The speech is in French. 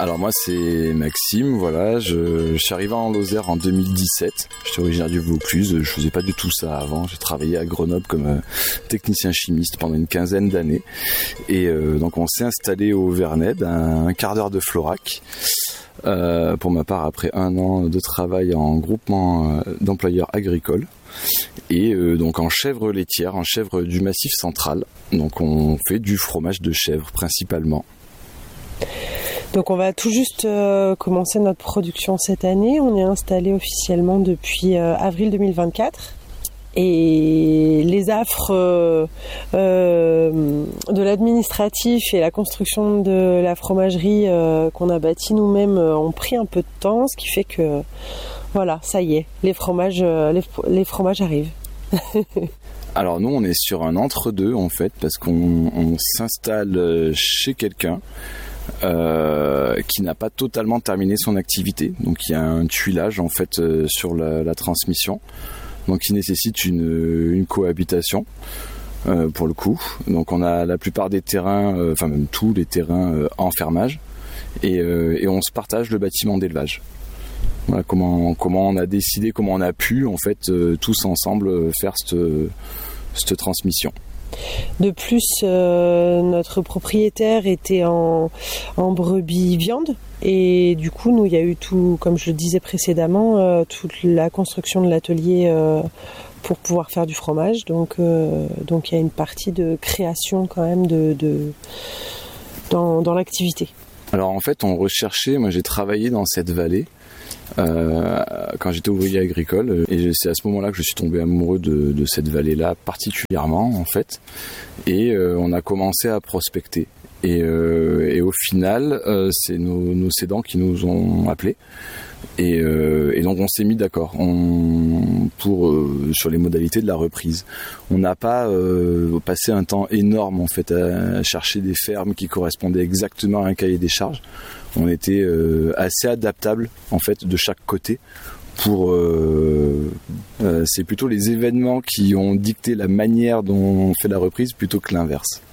Alors moi c'est Maxime, voilà, je suis arrivé en Lozère en 2017, j'étais originaire du Vaucluse, je faisais pas du tout ça avant, j'ai travaillé à Grenoble comme technicien chimiste pendant une quinzaine d'années et donc on s'est installé au Verned, un quart d'heure de Florac. Pour ma part, après 1 an de travail en groupement d'employeurs agricoles et donc en chèvre laitière, en chèvre du Massif central. Donc on fait du fromage de chèvre principalement. Donc on va tout juste commencer notre production cette année. On est installé officiellement depuis avril 2024. Et les affres de l'administratif et la construction de la fromagerie qu'on a bâtie nous-mêmes ont pris un peu de temps, ce qui fait que voilà, ça y est, les fromages arrivent. Alors nous on est sur un entre-deux en fait, parce qu'on s'installe chez quelqu'un qui n'a pas totalement terminé son activité. Donc il y a un tuilage en fait sur la transmission. Donc qui nécessite une cohabitation pour le coup. Donc on a la plupart des terrains, enfin même tous les terrains en fermage et on se partage le bâtiment d'élevage. Voilà comment on a décidé, comment on a pu en fait tous ensemble faire cette transmission. De plus, notre propriétaire était en brebis viande et du coup, nous, il y a eu tout, comme je le disais précédemment, toute la construction de l'atelier pour pouvoir faire du fromage. Donc il y a une partie de création quand même dans l'activité. Alors en fait, on recherchait, moi j'ai travaillé dans cette vallée quand j'étais ouvrier agricole et c'est à ce moment-là que je suis tombé amoureux de cette vallée-là particulièrement en fait et on a commencé à prospecter et au final c'est nos cédants qui nous ont appelés et donc on s'est mis d'accord sur les modalités de la reprise. On n'a pas passé un temps énorme en fait à chercher des fermes qui correspondaient exactement à un cahier des charges. On était assez adaptable en fait de chaque côté. C'est plutôt les événements qui ont dicté la manière dont on fait la reprise plutôt que l'inverse.